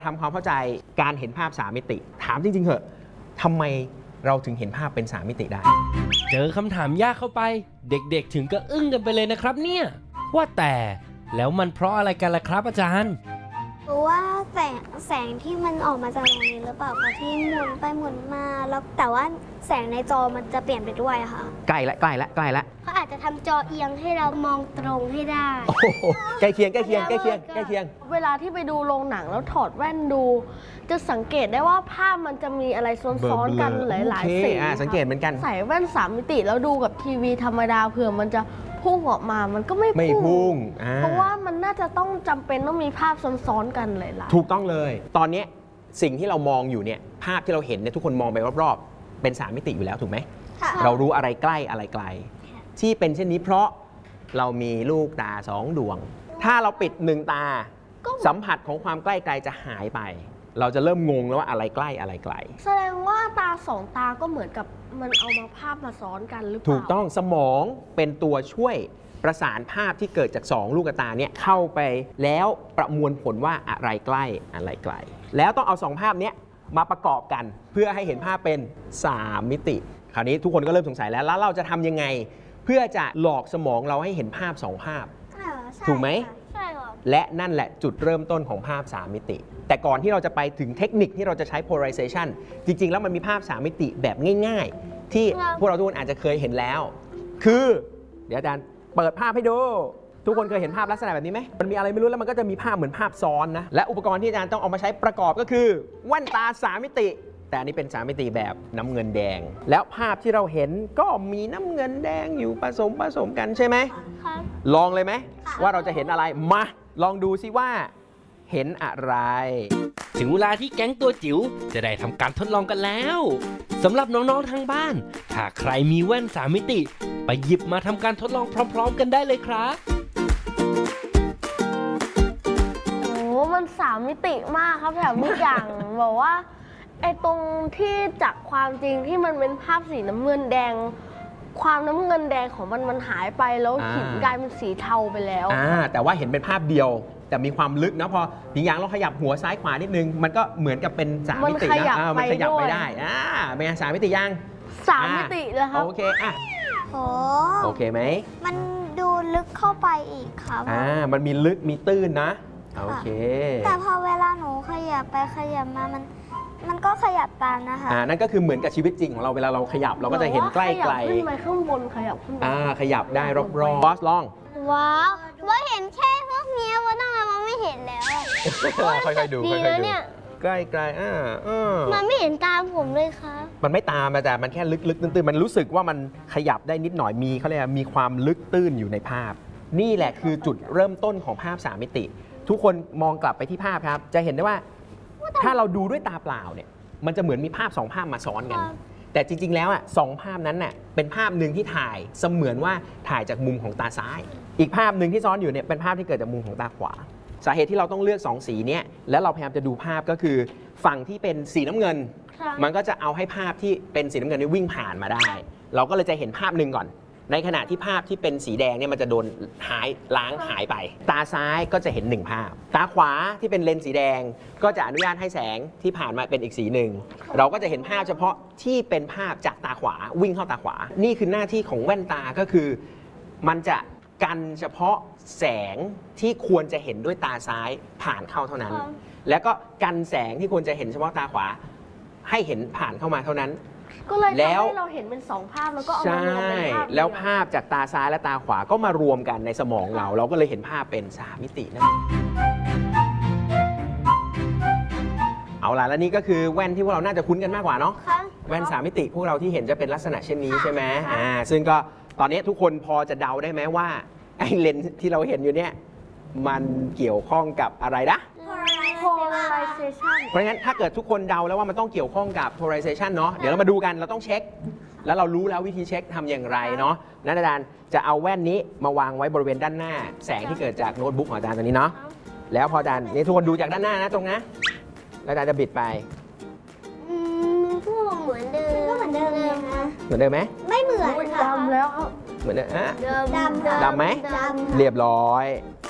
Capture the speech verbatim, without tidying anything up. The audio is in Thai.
ทำความเข้าใจการเห็นภาพสามมิติถามจริงๆเหอะทำไมเราถึงเห็นภาพเป็นสามมิติได้เจอคำถามยากเข้าไปเด็กๆถึงก็อึ้งกันไปเลยนะครับเนี่ยว่าแต่แล้วมันเพราะอะไรกันล่ะครับอาจารย์เพราะว่าแสงแสงที่มันออกมาจากตรงนี้หรือเปล่าคะที่หมุนไปหมุนมาแล้วแต่ว่าแสงในจอมันจะเปลี่ยนไปด้วยค่ะใกล้ละใกล้ละใกล้ละเขาอาจจะทำจอเอียงให้เรามองตรงให้ได้ใกล้เคียงใกล้เคียงใกล้เคียงใกล้เคียงเวลาที่ไปดูโรงหนังแล้วถอดแว่นดู จะสังเกตได้ว่าภาพมันจะมีอะไรซ้อนๆกันหลายๆสีสังเกตเหมือนกันใส่แว่นสามมิติแล้วดูกับทีวีธรรมดาเผื่อมันจะพุ่งออกมามันก็ไม่ไม่พุ่งเพราะว่ามันน่าจะต้องจำเป็นต้องมีภาพซ้อนๆกันหลายๆถูกต้องเลยตอนนี้สิ่งที่เรามองอยู่เนี่ยภาพที่เราเห็นเนี่ยทุกคนมองไปรอบๆเป็นสามมิติอยู่แล้วถูกไหมเรารู้อะไรใกล้อะไรไกลที่เป็นเช่นนี้เพราะเรามีลูกตาสองดวงถ้าเราปิดหนึ่งตาสัมผัสของความใกล้ไกลจะหายไปเราจะเริ่มงงแล้วว่าอะไรใกล้อะไรไกลแสดงว่าตาสองตาก็เหมือนกับมันเอามาภาพมาซ้อนกันหรือเปล่าถูกต้องสมองเป็นตัวช่วยประสานภาพที่เกิดจากสองลูกตาเนี่ยเข้าไปแล้วประมวลผลว่าอะไรใกล้อะไรไกลแล้วต้องเอาสองภาพนี้มาประกอบกันเพื่อให้เห็นภาพเป็นสามมิติคราวนี้ทุกคนก็เริ่มสงสัยแล้วแล้วเราจะทำยังไงเพื่อจะหลอกสมองเราให้เห็นภาพสองภาพถูกไหมใช่ค่ะและนั่นแหละจุดเริ่มต้นของภาพสามมิติแต่ก่อนที่เราจะไปถึงเทคนิคที่เราจะใช้ polarization จริงๆแล้วมันมีภาพสามมิติแบบง่ายๆที่พวกเราทุกคนอาจจะเคยเห็นแล้วคือเดี๋ยวอาจารย์เปิดภาพให้ดูทุกคนเคยเห็นภาพลักษณะแบบนี้ไหมมันมีอะไรไม่รู้แล้วมันก็จะมีภาพเหมือนภาพซ้อนนะและอุปกรณ์ที่อาจารย์ต้องเอามาใช้ประกอบก็คือแว่นตาสามมิติแต่อันนี้เป็นสามมิติแบบน้ำเงินแดงแล้วภาพที่เราเห็นก็มีน้ำเงินแดงอยู่ผสมผสมกันใช่ไหมลองเลยไหมว่าเราจะเห็นอะไรมาลองดูซิว่าเห็นอะไรถึงเวลาที่แก๊งตัวจิ๋วจะได้ทำการทดลองกันแล้วสำหรับน้องๆทางบ้านถ้าใครมีแว่นสามมิติไปหยิบมาทำการทดลองพร้อมๆกันได้เลยครับโอ้มันสามมิติมากครับแถมมีอย่างบอกว่าไอ้ตรงที่จากความจริงที่มันเป็นภาพสีน้ำเงินแดงความน้ำเงินแดงของมันมันหายไปแล้วหินกลายเป็นสีเทาไปแล้วอ่าแต่ว่าเห็นเป็นภาพเดียวแต่มีความลึกนะพอหญิงหยางเราขยับหัวซ้ายขวานิดนึงมันก็เหมือนกับเป็นสามมิตินะมันขยับไปได้อ่าเป็นไงสามมิติยังสามมิติเลยครับโอเคอ่ะโอ้โอเคไหมมันดูลึกเข้าไปอีกครับอ่ามันมีลึกมีตื้นนะโอเคแต่พอเวลาหนูขยับไปขยับมามันมันก็ขยับตามนะคะอ่านั่นก็คือเหมือนกับชีวิตจริงของเราเวลาเราขยับเราก็จะเห็นใกล้ไกลขึ้นไปข้างบนขยับขึ้นอ่าขยับได้รอบๆบอสลองว้าวว่าเห็นแค่พวกนี้ว่าทำไมมันไม่เห็นแล้วค่อยๆดูค่อยๆดูใกล้ไกลอ่ามันไม่เห็นตามผมเลยค่ะมันไม่ตามแต่มันแค่ลึกๆตื้นๆมันรู้สึกว่ามันขยับได้นิดหน่อยมีเขาเรียกมีความลึกตื้นอยู่ในภาพนี่แหละคือจุดเริ่มต้นของภาพสามมิติทุกคนมองกลับไปที่ภาพครับจะเห็นได้ว่าถ้าเราดูด้วยตาเปล่าเนี่ยมันจะเหมือนมีภาพสองภาพมาซ้อนกันแต่จริงๆแล้วอ่ะสองภาพนั้นน่ะเป็นภาพหนึ่งที่ถ่ายเสมือนว่าถ่ายจากมุมของตาซ้ายอีกภาพหนึ่งที่ซ้อนอยู่เนี่ยเป็นภาพที่เกิดจากมุมของตาขวาสาเหตุที่เราต้องเลือกสองสีเนี้ยแล้วเราพยายามจะดูภาพก็คือฝั่งที่เป็นสีน้ำเงินมันก็จะเอาให้ภาพที่เป็นสีน้ำเงินนี้วิ่งผ่านมาได้เราก็เลยจะเห็นภาพหนึ่งก่อนในขณะที่ภาพที่เป็นสีแดงเนี่ยมันจะโดนหายล้างหายไปตาซ้ายก็จะเห็นหนึ่งภาพตาขวาที่เป็นเลนส์สีแดงก็จะอนุญาตให้แสงที่ผ่านมาเป็นอีกสีหนึ่งเราก็จะเห็นภาพเฉพาะที่เป็นภาพจากตาขวาวิ่งเข้าตาขวานี่คือหน้าที่ของแว่นตาก็คือมันจะกันเฉพาะแสงที่ควรจะเห็นด้วยตาซ้ายผ่านเข้าเท่านั้นแล้วก็กันแสงที่ควรจะเห็นเฉพาะตาขวาให้เห็นผ่านเข้ามาเท่านั้นก็เลยทำให้เราเห็นเป็นสองภาพแล้วก็เอามารวมเป็นภาพแล้วภาพจากตาซ้ายและตาขวาก็มารวมกันในสมองเราเราก็เลยเห็นภาพเป็นสามมิตินั่นเอาล่ะแล้วนี่ก็คือแว่นที่พวกเราน่าจะคุ้นกันมากกว่าเนาะแว่นสามมิติพวกเราที่เห็นจะเป็นลักษณะเช่นนี้ใช่ไหมอ่าซึ่งก็ตอนนี้ทุกคนพอจะเดาได้ไหมว่าไอ้เลนส์ที่เราเห็นอยู่เนี่ยมันเกี่ยวข้องกับอะไรนะ polarization เพราะงั้นถ้าเกิดทุกคนเดาแล้วว่ามันต้องเกี่ยวข้องกับ polarization เนาะเดี๋ยวเรามาดูกันเราต้องเช็คแล้วเรารู้แล้ววิธีเช็คทำอย่างไรเนาะนันอาจารย์จะเอาแว่นนี้มาวางไว้บริเวณด้านหน้าแสงที่เกิดจากโน้ตบุ๊กของอาจารย์ตัวนี้เนาะแล้วพออาจารย์นี่ทุกคนดูจากด้านหน้านะตรงนะแล้วอาจารย์จะบิดไปอืมก็เหมือนเดิมก็เหมือนเดิมเลยนะเหมือนเดิมไหมไม่เหมือนดำแล้วครับเหมือนเดิมดำดำไหมเรียบร้อย